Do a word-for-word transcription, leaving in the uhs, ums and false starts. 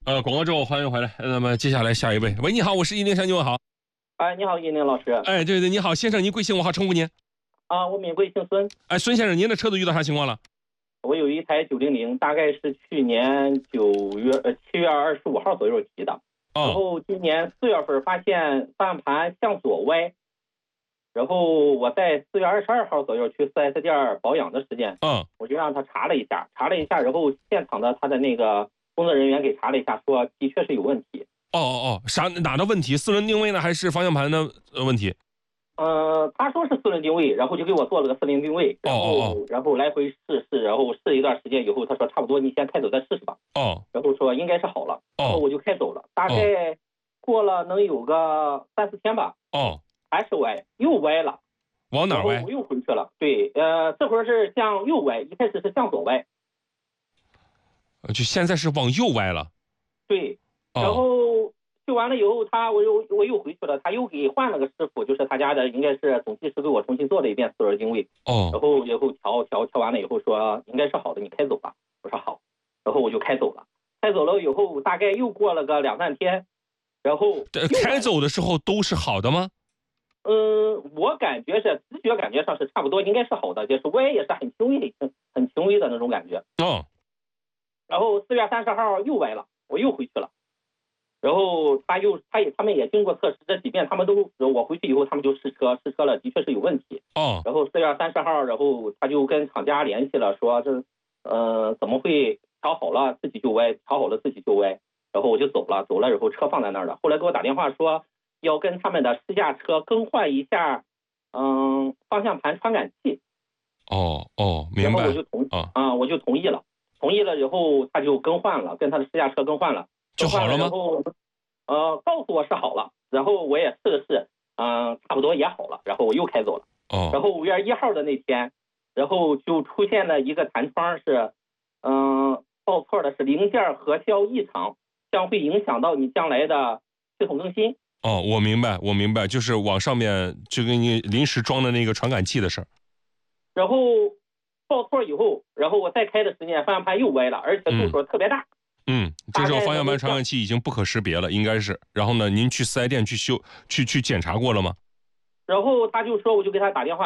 呃，广告之后欢迎回来。那么接下来下一位，喂，你好，我是一零三，你好。 哎，你好，一宁老师。 哎，对对，你好，先生，您贵姓？我好称呼您。 啊，我闽贵姓孙。 哎，孙先生，您的车子遇到啥情况了？ 我有一台九零零，大概是去年九月呃七月二十五号左右提的。 哦。 然后今年四月份发现方向盘向左歪，然后我在四月二十二号左右去 四 S 店保养的时间， 嗯， 我就让他查了一下，查了一下，然后现场的他的那个工作人员给查了一下，说的确是有问题。 哦哦哦，啥哪的问题？四轮定位呢，还是方向盘的呃问题？ 呃，他说是四轮定位，然后就给我做了个四轮定位，然后、 哦哦哦、 然后来回试试，然后试一段时间以后，他说差不多你先开走再试试吧。 哦。 然后说应该是好了， 哦。 然后我就开走了，大概过了能有个三四天吧。 哦。 还是歪，又歪了。 往哪歪？ 我又回去了。对，呃，这会儿是向右歪，一开始是向左歪。 就现在是往右歪了。 对， 哦、 然后修完了以后，他我又我又回去了，他又给换了个师傅，就是他家的应该是总技师给我重新做了一遍四轮定位。 哦。 然后以后调调调完了以后说应该是好的，你开走吧。我说好，然后我就开走了。开走了以后，大概又过了个两三天，然后开走的时候都是好的吗？ 嗯，我感觉是直觉感觉上是差不多，应该是好的，就是歪也是很轻微、很很轻微的那种感觉。 哦。 然后四月三十号又歪了，我又回去了。然后他又他也他们也经过测试，这几遍他们都我回去以后他们就试车，试车了，的确是有问题。 哦。 然后四月三十号，然后他就跟厂家联系了，说这呃怎么会调好了自己就歪，调好了自己就歪。然后我就走了，走了以后车放在那儿了。后来给我打电话说要跟他们的试驾车更换一下，嗯，方向盘传感器。 哦哦，明白。 然后我就同啊、嗯，我就同意了。同意了以后，他就更换了，跟他的试驾车更换了。 就好了吗？ 然后，呃，告诉我是好了，然后我也试了试，嗯、呃，差不多也好了，然后我又开走了。 哦。 然后五月一号的那天，然后就出现了一个弹窗是，嗯、呃，报错的是零件核销异常，将会影响到你将来的系统更新。 哦，我明白，我明白，就是往上面就给你临时装的那个传感器的事儿。 然后报错以后，然后我再开的时间，方向盘又歪了，而且度数特别大。 嗯，这时候方向盘传感器已经不可识别了，应该是。然后呢，您去四 S 店去修、去去检查过了吗？ 然后他就说，我就给他打电话。